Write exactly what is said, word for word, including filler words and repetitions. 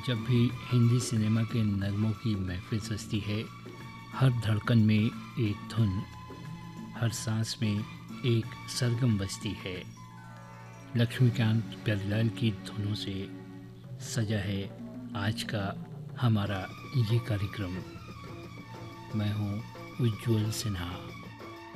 जब भी हिंदी सिनेमा के नगमों की महफिल सजती है, हर धड़कन में एक धुन, हर सांस में एक सरगम बजती है। लक्ष्मीकांत प्यारेलाल की धुनों से सजा है आज का हमारा ये कार्यक्रम। मैं हूँ उज्ज्वल सिन्हा।